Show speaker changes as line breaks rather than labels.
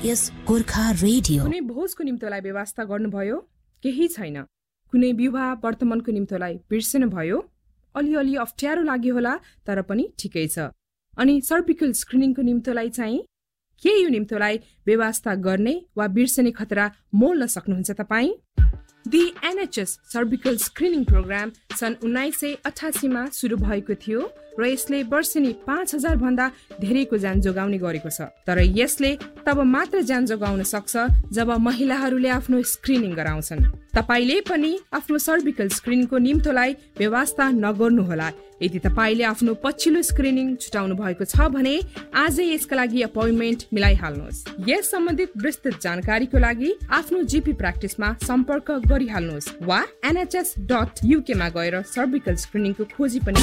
यस Gorkha radio.
कुनै भोजको निम्तोलाई व्यवस्था गर्नुभयो? केही छैन। कुनै विवाह वर्तमानको निम्तोलाई बिर्सनु भयो? अलिअलि अप्ठ्यारो लाग्यो होला, तर पनि ठिकै छ। अनि सर्भिकल स्क्रिनिङको निम्तोलाई चाहिँ के यो निम्तोलाई व्यवस्था गर्ने वा बिर्सने खतरा मोल्न सक्नुहुन्छ तपाईँ? The NHS cervical screening programme सन् 1988 मा सुरु भएको थियो र यसले वर्षेनी 5000 भन्दा धेरैको ज्यान जोगाउने गरेको छ। तर यसले तब मात्र ज्यान जोगाउन सक्छ जब महिलाहरूले आफ्नो स्क्रिनिङ गराउँछन्। तपाईले पनि आफ्नो सर्भिकल स्क्रिनिङको निम्तोलाई व्यवस्था नगर्नुहोला। यदि तपाईले आफ्नो पछिल्लो स्क्रिनिङ छुटाउनु भएको छ भने आजै यसका लागि अपोइन्टमेन्ट मिलाइहाल्नुहोस्। यस सम्बन्धित विस्तृत जानकारीको लागि आफ्नो जीपी प्र्याक्टिसमा सम्पर्क गरिहाल्नुहोस् वा nhs.uk मा गएर सर्भिकल स्क्रिनिङको खोजी पनि